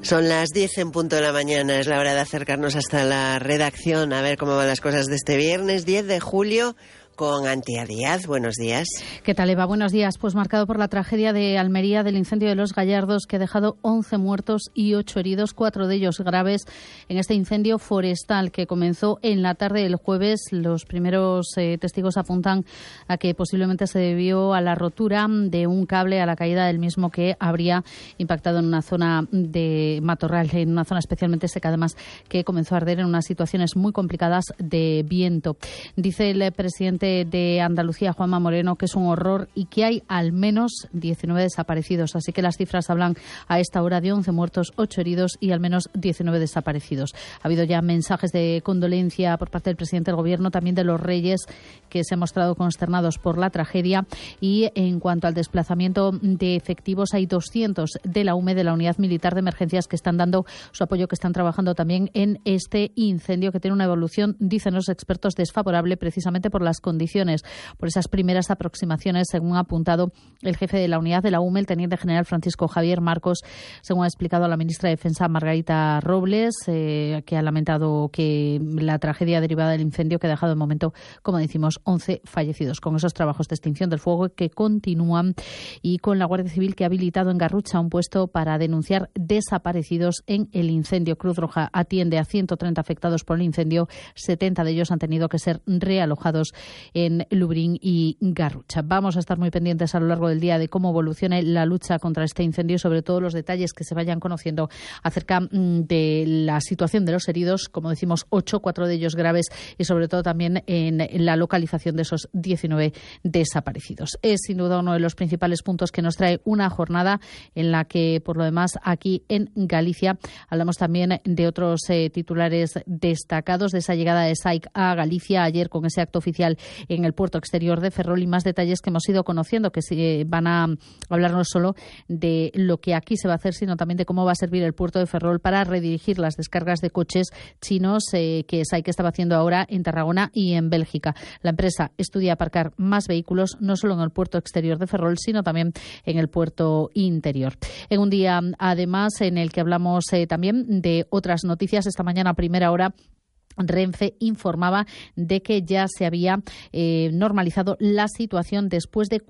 Son las 10 en punto de la mañana, es la hora de acercarnos hasta la redacción a ver cómo van las cosas de este viernes 10 de julio con Antía Díaz. Buenos días. ¿Qué tal, Eva? Buenos días. Pues marcado por la tragedia de Almería del incendio de Los Gallardos, que ha dejado 11 muertos y 8 heridos, 4 de ellos graves, en este incendio forestal que comenzó en la tarde del jueves. Los primeros testigos apuntan a que posiblemente se debió a la rotura de un cable, a la caída del mismo, que habría impactado en una zona de matorral, en una zona especialmente seca, además, que comenzó a arder en unas situaciones muy complicadas de viento. Dice el presidente de Andalucía, Juanma Moreno, que es un horror y que hay al menos 19 desaparecidos. Así que las cifras hablan a esta hora de 11 muertos, 8 heridos y al menos 19 desaparecidos. Ha habido ya mensajes de condolencia por parte del presidente del Gobierno, también de los Reyes, que se han mostrado consternados por la tragedia. Y en cuanto al desplazamiento de efectivos, hay 200 de la UME, de la Unidad Militar de Emergencias, que están dando su apoyo, que están trabajando también en este incendio, que tiene una evolución, dicen los expertos, desfavorable precisamente por las condiciones, por esas primeras aproximaciones, según ha apuntado el jefe de la unidad de la UME, el teniente general Francisco Javier Marcos, según ha explicado la ministra de Defensa, Margarita Robles, que ha lamentado que la tragedia derivada del incendio, que ha dejado de momento, como decimos, 11 fallecidos. Con esos trabajos de extinción del fuego que continúan, y con la Guardia Civil, que ha habilitado en Garrucha un puesto para denunciar desaparecidos en el incendio. Cruz Roja atiende a 130 afectados por el incendio, 70 de ellos han tenido que ser realojados en Lubrín y Garrucha. Vamos a estar muy pendientes a lo largo del día de cómo evolucione la lucha contra este incendio y sobre todo los detalles que se vayan conociendo acerca de la situación de los heridos, como decimos, 8, 4 de ellos graves, y sobre todo también en la localización de esos 19 desaparecidos. Es sin duda uno de los principales puntos que nos trae una jornada en la que, por lo demás, aquí en Galicia hablamos también de otros titulares destacados, de esa llegada de SAIC a Galicia ayer con ese acto oficial en el puerto exterior de Ferrol, y más detalles que hemos ido conociendo, que van a hablar no solo de lo que aquí se va a hacer, sino también de cómo va a servir el puerto de Ferrol para redirigir las descargas de coches chinos que SAIC estaba haciendo ahora en Tarragona y en Bélgica. La empresa estudia aparcar más vehículos no solo en el puerto exterior de Ferrol, sino también en el puerto interior. En un día, además, en el que hablamos también de otras noticias. Esta mañana a primera hora, Renfe informaba de que ya se había normalizado la situación después de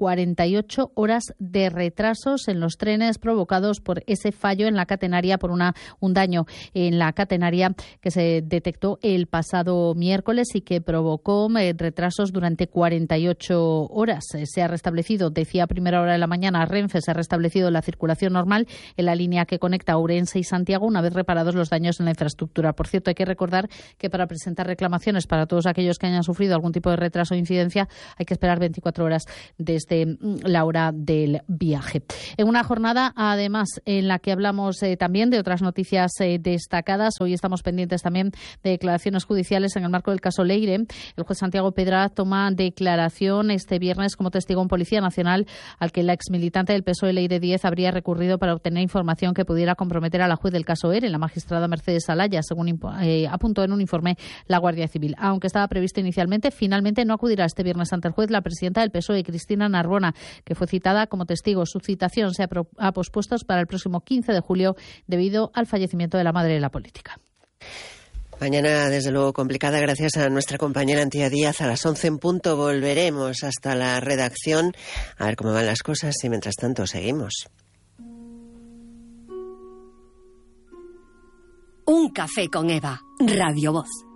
48 horas de retrasos en los trenes provocados por ese fallo en la catenaria, por un daño en la catenaria que se detectó el pasado miércoles y que provocó retrasos durante 48 horas. Se ha restablecido, decía a primera hora de la mañana, Renfe, se ha restablecido la circulación normal en la línea que conecta Ourense y Santiago una vez reparados los daños en la infraestructura. Por cierto, hay que recordar que para presentar reclamaciones para todos aquellos que hayan sufrido algún tipo de retraso o incidencia hay que esperar 24 horas desde la hora del viaje. En una jornada, además, en la que hablamos también de otras noticias destacadas. Hoy estamos pendientes también de declaraciones judiciales en el marco del caso Leire. El juez Santiago Pedra toma declaración este viernes como testigo un policía nacional al que la exmilitante del PSOE, Leire Díez, habría recurrido para obtener información que pudiera comprometer a la juez del caso ERE, la magistrada Mercedes Alaya, según apuntó en un informe la Guardia Civil. Aunque estaba previsto inicialmente, finalmente no acudirá este viernes ante el juez la presidenta del PSOE, Cristina Narbona, que fue citada como testigo. Su citación se ha pospuesto para el próximo 15 de julio debido al fallecimiento de la madre de la política. Mañana, desde luego, complicada, gracias a nuestra compañera Antía Díaz. A las 11 en punto volveremos hasta la redacción a ver cómo van las cosas y, mientras tanto, seguimos. Un café con Eva, Radio Voz.